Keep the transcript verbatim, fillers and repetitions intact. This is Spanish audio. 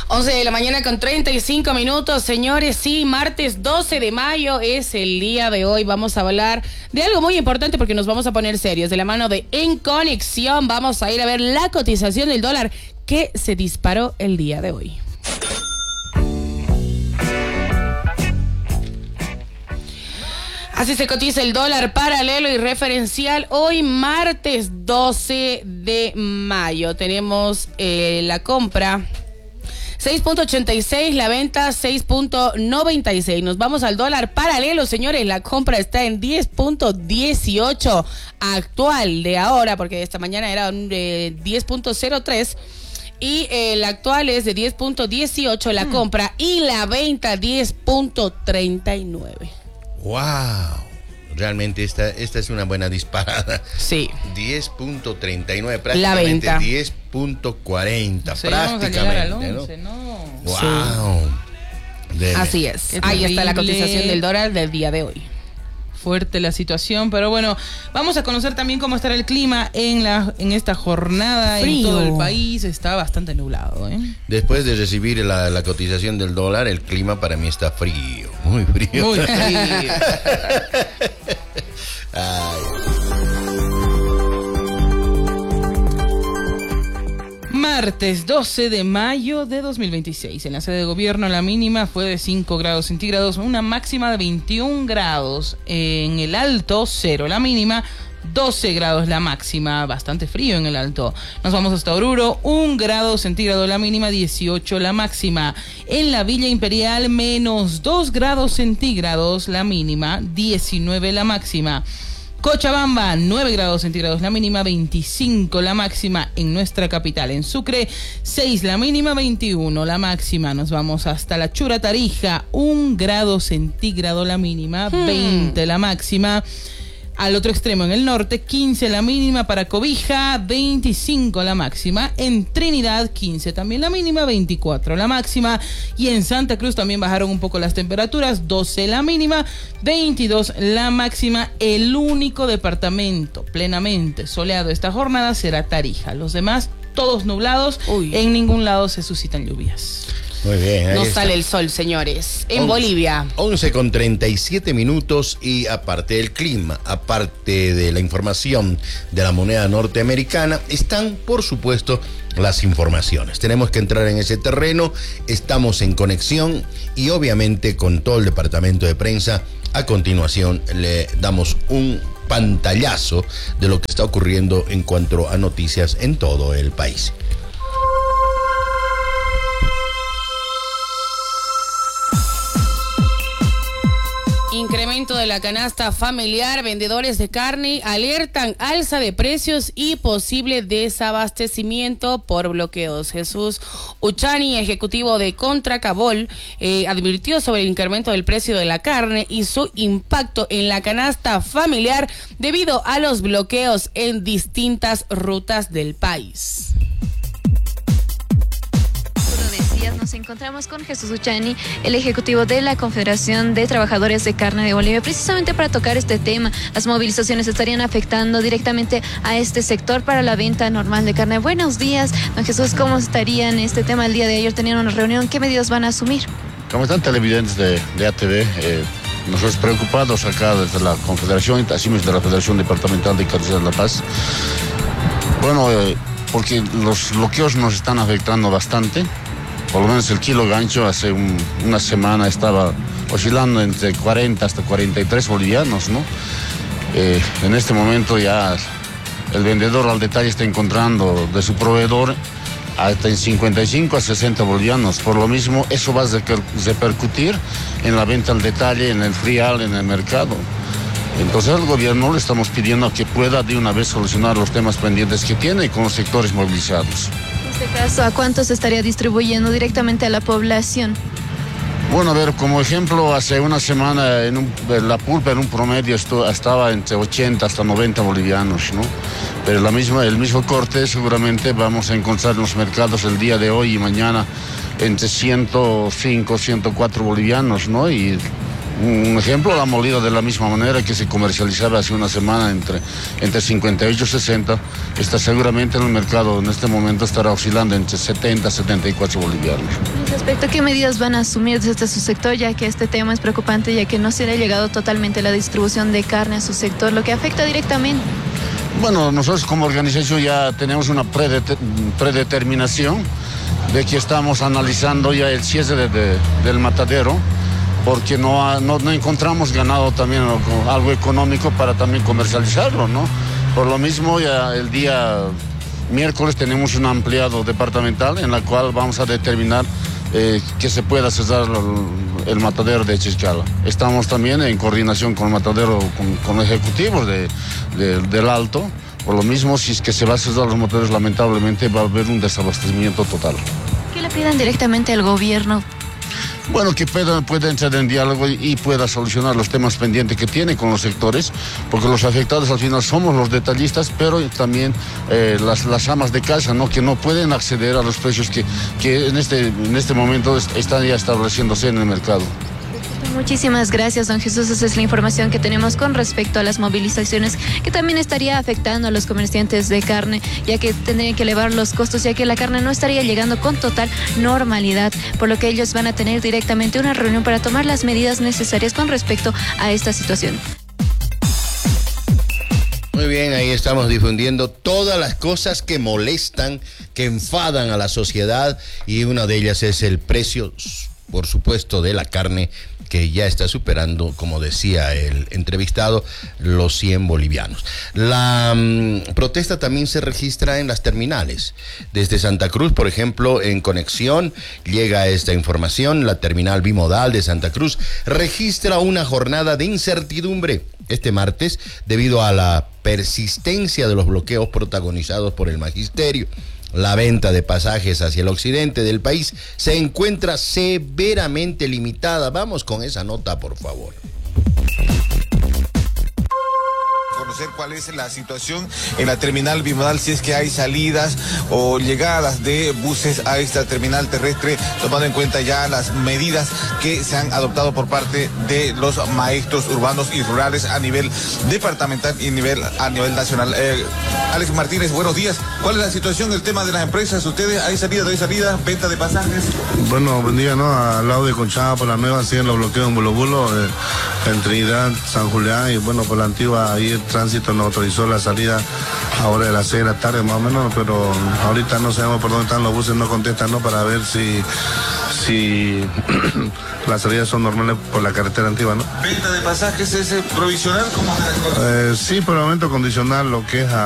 once de la mañana con treinta y cinco minutos, señores. Sí, martes doce de mayo es el día de hoy. Vamos a hablar de algo muy importante porque nos vamos a poner serios. De la mano de En Conexión vamos a ir a ver la cotización del dólar que se disparó el día de hoy. Así se cotiza el dólar paralelo y referencial hoy martes doce de mayo. Tenemos eh, la compra seis punto ochenta y seis, la venta seis punto noventa y seis. Nos vamos al dólar paralelo, señores. La compra está en diez punto dieciocho actual de ahora, porque esta mañana era eh, diez punto cero tres. Y eh, el actual es de diez punto dieciocho la mm. compra y la venta diez punto treinta y nueve. ¡Wow! Realmente esta, esta es una buena disparada. Sí. diez punto treinta y nueve, prácticamente la venta. diez punto cuarenta, Sí, prácticamente. once, ¿no? ¿no? ¡Wow! Sí. Así es. Qué Ahí terrible. Está la cotización del dólar del día de hoy. Fuerte la situación, pero bueno, vamos a conocer también cómo estará el clima en la en esta jornada. Frío. En todo el país está bastante nublado, ¿eh? Después de recibir la, la cotización del dólar, el clima para mí está frío, muy frío. Muy frío. Ay. Martes doce de mayo de dos mil veintiséis. En la sede de gobierno la mínima fue de cinco grados centígrados, una máxima de veintiún grados. En el Alto, cero la mínima, doce grados la máxima, bastante frío en el Alto. Nos vamos hasta Oruro, un grado centígrado la mínima, dieciocho la máxima. En la Villa Imperial, menos dos grados centígrados la mínima, diecinueve la máxima. Cochabamba, nueve grados centígrados la mínima, veinticinco la máxima. En nuestra capital, en Sucre, seis la mínima, veintiuno la máxima. Nos vamos hasta la Chura Tarija, un grado centígrado la mínima, hmm. veinte la máxima. Al otro extremo, en el norte, quince la mínima para Cobija, veinticinco la máxima. En Trinidad, quince también la mínima, veinticuatro la máxima. Y en Santa Cruz también bajaron un poco las temperaturas, doce la mínima, veintidós la máxima. El único departamento plenamente soleado esta jornada será Tarija. Los demás, todos nublados. Uy. En ningún lado se suscitan lluvias. Muy bien. No sale el sol, señores. En once, Bolivia. once con treinta y siete minutos y aparte del clima, aparte de la información de la moneda norteamericana, están, por supuesto, las informaciones. Tenemos que entrar en ese terreno, estamos en conexión y obviamente con todo el departamento de prensa. A continuación le damos un pantallazo de lo que está ocurriendo en cuanto a noticias en todo el país. Incremento de la canasta familiar, vendedores de carne alertan alza de precios y posible desabastecimiento por bloqueos. Jesús Uchani, ejecutivo de Contracabol, eh, advirtió sobre el incremento del precio de la carne y su impacto en la canasta familiar debido a los bloqueos en distintas rutas del país. Nos encontramos con Jesús Uchani, el ejecutivo de la Confederación de Trabajadores de Carne de Bolivia, precisamente para tocar este tema. Las movilizaciones estarían afectando directamente a este sector para la venta normal de carne. Buenos días, don Jesús, ¿cómo estaría en este tema? El día de ayer tenían una reunión, ¿qué medidas van a asumir? Como están televidentes de, de A T V, eh, nosotros preocupados acá desde la Confederación, así mismo de la Federación Departamental de Carnicería de La Paz, bueno, eh, porque los bloqueos nos están afectando bastante. Por lo menos el kilo gancho hace un, una semana estaba oscilando entre cuarenta hasta cuarenta y tres bolivianos, ¿no? Eh, en este momento ya el vendedor al detalle está encontrando de su proveedor hasta en cincuenta y cinco a sesenta bolivianos. Por lo mismo, eso va a repercutir en la venta al detalle, en el frial, en el mercado. Entonces al gobierno le estamos pidiendo que pueda de una vez solucionar los temas pendientes que tiene con los sectores movilizados. En este caso, ¿a cuánto se estaría distribuyendo directamente a la población? Bueno, a ver, como ejemplo, hace una semana en un, la pulpa en un promedio esto, estaba entre ochenta hasta noventa bolivianos, ¿no? Pero la misma, el mismo corte seguramente vamos a encontrar en los mercados el día de hoy y mañana entre ciento cinco, ciento cuatro bolivianos, ¿no? Y un ejemplo, la molida de la misma manera que se comercializaba hace una semana entre, entre cincuenta y ocho y sesenta, está seguramente en el mercado en este momento estará oscilando entre setenta y setenta y cuatro bolivianos. Respecto a qué medidas van a asumir desde su sector, ya que este tema es preocupante, ya que no se le ha llegado totalmente la distribución de carne a su sector, lo que afecta directamente. Bueno, nosotros como organización ya tenemos una predet- predeterminación de que estamos analizando ya el cierre de, de, del matadero, porque no, ha, no, no encontramos ganado también algo económico para también comercializarlo, ¿no? Por lo mismo, ya el día miércoles tenemos un ampliado departamental en la cual vamos a determinar eh, que se pueda cerrar el, el matadero de Chiscala. Estamos también en coordinación con el matadero, con, con ejecutivos de, de, del Alto. Por lo mismo, si es que se va a cerrar los mataderos, lamentablemente va a haber un desabastecimiento total. ¿Qué le pidan directamente al gobierno? Bueno, que pueda, pueda entrar en diálogo y, y pueda solucionar los temas pendientes que tiene con los sectores, porque los afectados al final somos los detallistas, pero también eh, las, las amas de casa, ¿no? Que no pueden acceder a los precios que, que en, este, en este momento están ya estableciéndose en el mercado. Muchísimas gracias, don Jesús. Esa es la información que tenemos con respecto a las movilizaciones, que también estaría afectando a los comerciantes de carne, ya que tendrían que elevar los costos, ya que la carne no estaría llegando con total normalidad, por lo que ellos van a tener directamente una reunión para tomar las medidas necesarias con respecto a esta situación. Muy bien, ahí estamos difundiendo todas las cosas que molestan, que enfadan a la sociedad, y una de ellas es el precio, por supuesto, de la carne, que ya está superando, como decía el entrevistado, los cien bolivianos. La um, protesta también se registra en las terminales. Desde Santa Cruz, por ejemplo, en conexión, llega esta información. La terminal bimodal de Santa Cruz registra una jornada de incertidumbre este martes debido a la persistencia de los bloqueos protagonizados por el magisterio. La venta de pasajes hacia el occidente del país se encuentra severamente limitada. Vamos con esa nota, por favor. Conocer cuál es la situación en la terminal bimodal, si es que hay salidas o llegadas de buses a esta terminal terrestre, tomando en cuenta ya las medidas que se han adoptado por parte de los maestros urbanos y rurales a nivel departamental y nivel, a nivel nacional. Eh, Alex Martínez, buenos días. ¿Cuál es la situación del tema de las empresas? ¿Ustedes hay salida, no hay salida, venta de pasajes? Bueno, buen día, ¿no? Al lado de Conchada, por la nueva, siguen los bloqueos en Bulo Bulo, eh, en Trinidad, San Julián, y bueno, por la antigua, ahí el tránsito no autorizó la salida ahora de las seis de la tarde más o menos, pero ahorita no sabemos por dónde están los buses, no contestan, ¿no? Para ver si, si las salidas son normales por la carretera antigua, ¿no? ¿Venta de pasajes es provisional? ¿Cómo? Eh, sí, por el momento condicional lo que es a